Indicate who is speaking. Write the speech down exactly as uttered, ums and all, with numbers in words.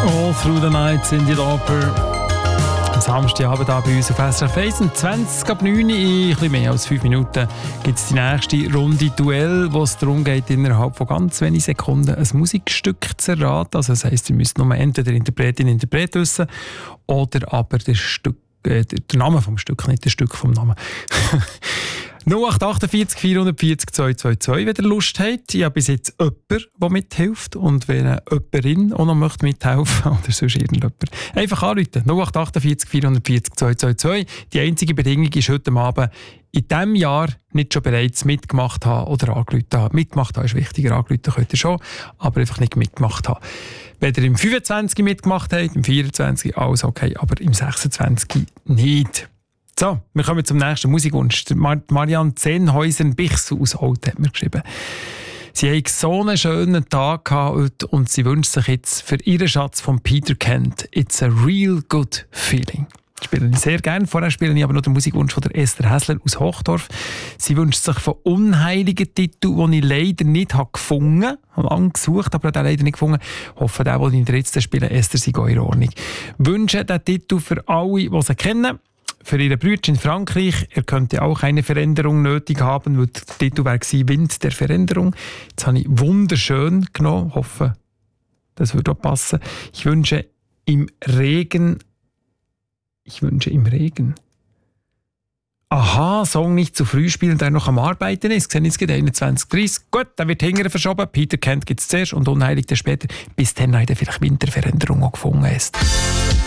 Speaker 1: All Through the Night, Cyndi Lauper. Am Samstagabend hier bei uns auf S R F eins. zwanzig ab neun, in ein bisschen mehr als fünf Minuten, gibt es die nächste Runde Duell, wo es darum geht, innerhalb von ganz wenigen Sekunden ein Musikstück zu erraten. Also das heisst, ihr müsst nur entweder Interpretin, Interpret wissen oder aber das Stück, äh, der Name vom Stück, nicht das Stück vom Namen. null acht acht vier vier vier null zwei zwei zwei, wenn ihr Lust habt. Ich habe bis jetzt jemanden, der mithilft. Und wenn eine Jepperin auch noch möchte mithelfen oder sonst irgendjemand, einfach anrufen. null acht acht vier vier vier null zwei zwei zwei. Die einzige Bedingung ist heute Abend in diesem Jahr nicht schon bereits mitgemacht haben oder angerufen haben. Mitgemacht haben ist wichtiger, angerufen könnt ihr schon, aber einfach nicht mitgemacht haben. Wenn ihr im fünfundzwanzig mitgemacht habt, im vierundzwanzig alles okay, aber im sechsundzwanzig nicht. So, wir kommen zum nächsten Musikwunsch. Mar- Marianne Zehnhäuser-Bichsel aus Holt hat mir geschrieben. Sie haben so einen schönen Tag gehabt heute und sie wünscht sich jetzt für ihren Schatz von Peter Kent «It's a real good feeling». Das spiele ich sehr gerne. Vorher spiele ich aber noch den Musikwunsch von der Esther Häsler aus Hochdorf. Sie wünscht sich von unheiligen Titeln, die ich leider nicht habe gefunden habe. Ich habe lange gesucht, aber den leider nicht gefunden. Ich hoffe, der, den ich jetzt spiele, Esther, sei in Ordnung. Ich wünsche diesen Titel für alle, die sie kennen. Für ihre Brüder in Frankreich, er könnte auch eine Veränderung nötig haben, weil der Titel war «Wind der Veränderung». Jetzt habe ich wunderschön genommen, ich hoffe, das würde auch passen. Ich wünsche im Regen, ich wünsche im Regen. Aha, Song nicht zu früh spielen, der noch am Arbeiten ist. Sehen jetzt einundzwanzig dreißig. Gut, der wird hinterher verschoben. Peter Kent gibt es zuerst und Unheilig der später. Bis dann vielleicht Winterveränderung auch gefunden ist.